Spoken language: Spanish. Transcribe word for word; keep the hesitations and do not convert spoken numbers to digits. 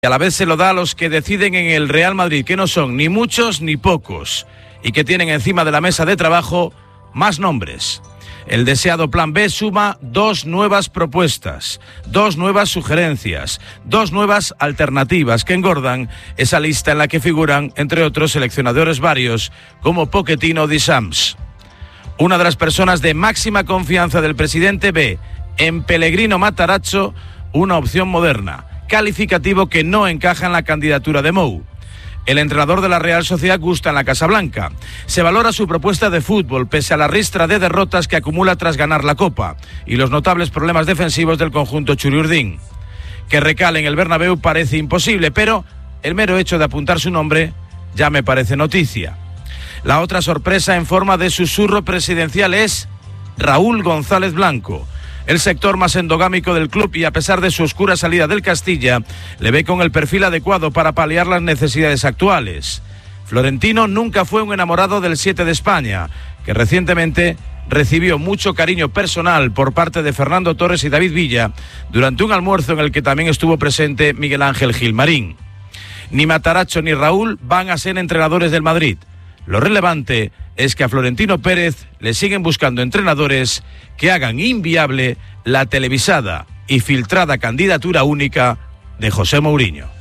Y a la vez se lo da a los que deciden en el Real Madrid, que no son ni muchos ni pocos, y que tienen encima de la mesa de trabajo más nombres. El deseado Plan B suma dos nuevas propuestas, dos nuevas sugerencias, dos nuevas alternativas que engordan esa lista en la que figuran, entre otros, seleccionadores varios como Pochettino o Deschamps. Una de las personas de máxima confianza del presidente ve en Pellegrino Matarazzo una opción moderna, calificativo que no encaja en la candidatura de Mou. El entrenador de la Real Sociedad gusta en la Casa Blanca. Se valora su propuesta de fútbol, pese a la ristra de derrotas que acumula tras ganar la Copa y los notables problemas defensivos del conjunto churiurdín. Que recale en el Bernabéu parece imposible, pero el mero hecho de apuntar su nombre ya me parece noticia. La otra sorpresa en forma de susurro presidencial es Raúl González Blanco. El sector más endogámico del club, y a pesar de su oscura salida del Castilla, le ve con el perfil adecuado para paliar las necesidades actuales. Florentino nunca fue un enamorado del siete de España, que recientemente recibió mucho cariño personal por parte de Fernando Torres y David Villa durante un almuerzo en el que también estuvo presente Miguel Ángel Gilmarín. Ni Matarazzo ni Raúl van a ser entrenadores del Madrid. Lo relevante es que a Florentino Pérez le siguen buscando entrenadores que hagan inviable la televisada y filtrada candidatura única de José Mourinho.